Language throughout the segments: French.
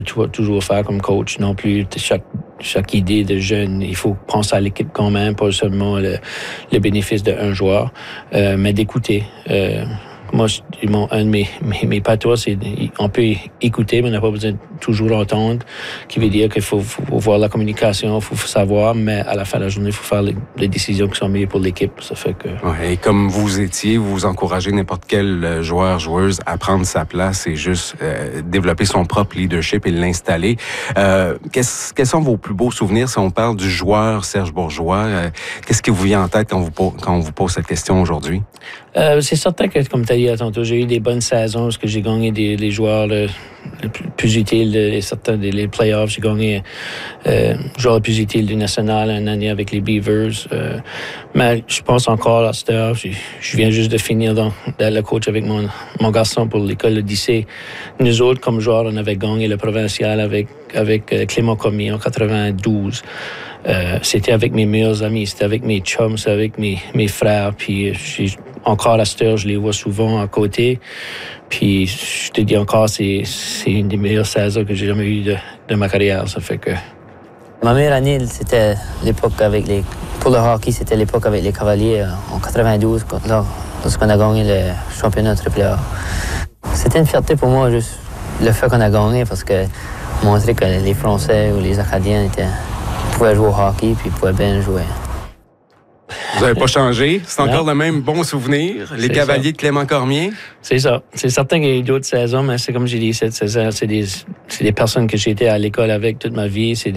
tu vas toujours faire comme coach non plus. Chaque idée de jeune, il faut penser à l'équipe quand même, pas seulement le bénéfice d'un joueur, mais d'écouter. Moi, un de mes patois, c'est on peut écouter, mais on n'a pas besoin de toujours entendre, qui veut dire qu'il faut voir la communication, il faut savoir, mais à la fin de la journée, il faut faire les décisions qui sont meilleures pour l'équipe. Ça fait que... Ouais, et comme vous encouragez n'importe quel joueur, joueuse à prendre sa place et juste développer son propre leadership et l'installer. Quels sont vos plus beaux souvenirs si on parle du joueur Serge Bourgeois? Qu'est-ce qui vous vient en tête quand on vous pose cette question aujourd'hui? C'est certain que, comme tu as dit tantôt, j'ai eu des bonnes saisons parce que j'ai gagné les joueurs le plus utiles, certains des playoffs. J'ai gagné joueur le plus utile du national une année avec les Beavers. Mais je pense encore à cette heure, je viens juste de finir d'être le coach avec mon garçon pour l'école de lycée. Nous autres, comme joueurs, on avait gagné le provincial avec Clément Cormier en 92. C'était avec mes meilleurs amis, c'était avec mes chums, c'était avec mes frères. Puis encore à cette heure, je les vois souvent à côté. Puis je te dis encore, c'est une des meilleures saisons que j'ai jamais eues de ma carrière. Ça fait que... Ma meilleure année, c'était l'époque pour le hockey, c'était l'époque avec les Cavaliers en 92, lorsqu'on a gagné le championnat AAA. C'était une fierté pour moi, juste le fait qu'on a gagné, parce que montrer que les Français ou les Acadiens pouvaient jouer au hockey puis pouvaient bien jouer. Vous n'avez pas changé? C'est encore le même bon souvenir? Les Cavaliers de Clément Cormier? C'est ça. C'est certain qu'il y a eu d'autres saisons, mais c'est comme j'ai dit, cette saison, c'est des personnes que j'ai été à l'école avec toute ma vie. C'est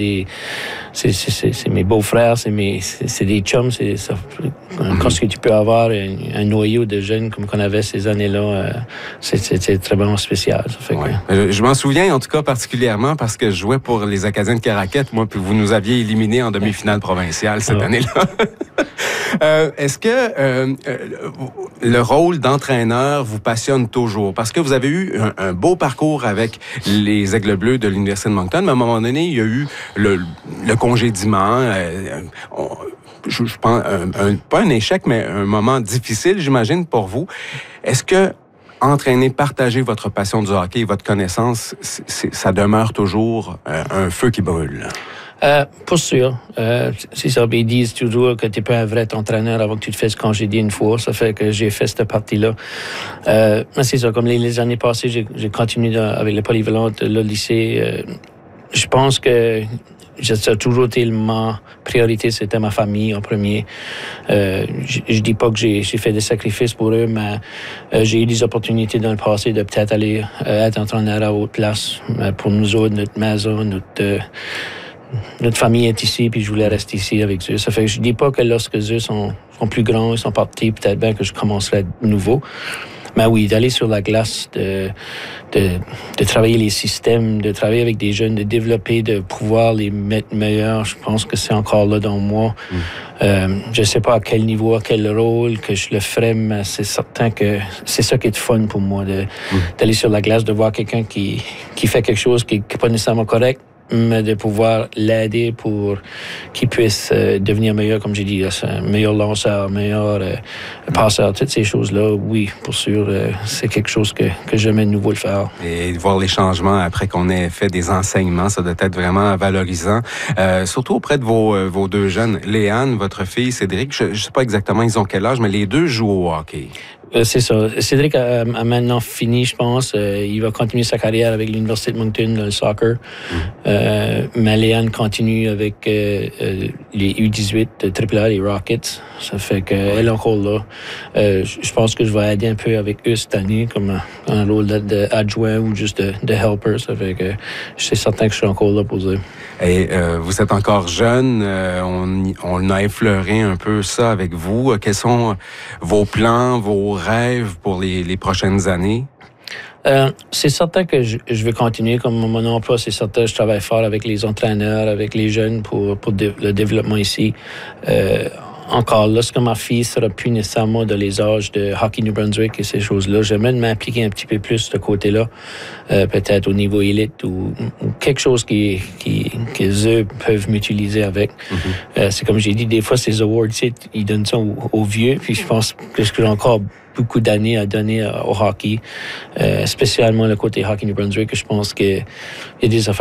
mes beaux-frères, c'est des chums. C'est ça. Quand ce que tu peux avoir un noyau de jeunes comme qu'on avait ces années-là, c'est très vraiment spécial. Ça fait que... Je m'en souviens en tout cas particulièrement parce que je jouais pour les Acadiens de Caraquette, moi, puis vous nous aviez éliminés en demi-finale provinciale cette année-là. Est-ce que le rôle d'entraîneur vous passionne toujours? Parce que vous avez eu un beau parcours avec les Aigles Bleus de l'Université de Moncton, mais à un moment donné, il y a eu le congédiement. Je pense, pas un échec, mais un moment difficile, j'imagine, pour vous. Est-ce que entraîner, partager votre passion du hockey et votre connaissance, ça demeure toujours un feu qui brûle? Pas sûr. C'est ça. Ils disent toujours que tu n'es pas un vrai entraîneur avant que tu te fasses congédier une fois. Ça fait que j'ai fait cette partie-là. Mais c'est ça. Comme les années passées, j'ai continué avec le polyvalent, le lycée. Je pense que ça a toujours été ma priorité, c'était ma famille en premier. Je dis pas que j'ai fait des sacrifices pour eux, mais j'ai eu des opportunités dans le passé de peut-être aller être entraîneur à haute place. Pour nous autres, notre maison, notre famille est ici, puis je voulais rester ici avec eux. Ça fait que je dis pas que lorsque eux sont plus grands, ils sont partis, peut-être bien que je commencerai de nouveau. Mais oui, d'aller sur la glace, de travailler les systèmes, de travailler avec des jeunes, de développer, de pouvoir les mettre meilleurs, je pense que c'est encore là dans moi. Je sais pas à quel niveau, à quel rôle que je le ferai, mais c'est certain que c'est ça qui est fun pour moi, d'aller sur la glace, de voir quelqu'un qui fait quelque chose qui n'est pas nécessairement correct, mais de pouvoir l'aider pour qu'il puisse devenir meilleur, comme j'ai dit, meilleur lanceur, meilleur passeur, toutes ces choses-là, oui, pour sûr, c'est quelque chose que j'aimais de nouveau le faire. Et de voir les changements après qu'on ait fait des enseignements, ça doit être vraiment valorisant, surtout auprès de vos deux jeunes. Léane, votre fille, Cédric, je ne sais pas exactement ils ont quel âge, mais les deux jouent au hockey. C'est ça. Cédric a maintenant fini, je pense. Il va continuer sa carrière avec l'Université de Moncton, le soccer. Mais Léane continue avec les U18 de AAA, les Rockets. Ça fait qu'elle est encore là. Je pense que je vais aider un peu avec eux cette année, comme un rôle d'adjoint ou juste de helper. Ça fait que je suis certain que je suis encore là pour eux. Et vous êtes encore jeune, on a effleuré un peu ça avec vous. Quels sont vos plans, vos rêves pour les prochaines années? C'est certain que je vais continuer comme mon emploi. C'est certain, je travaille fort avec les entraîneurs, avec les jeunes pour le développement ici. Encore, lorsque ma fille sera plus nécessairement dans les âges de Hockey New Brunswick et ces choses-là, j'aimerais m'impliquer un petit peu plus de ce côté-là, peut-être au niveau élite ou quelque chose qu'ils peuvent m'utiliser avec. C'est comme j'ai dit, des fois, ces awards, ils donnent ça aux vieux, puis je pense que j'ai encore beaucoup d'années à donner au hockey, spécialement le côté Hockey New Brunswick, que je pense qu'il y a des affaires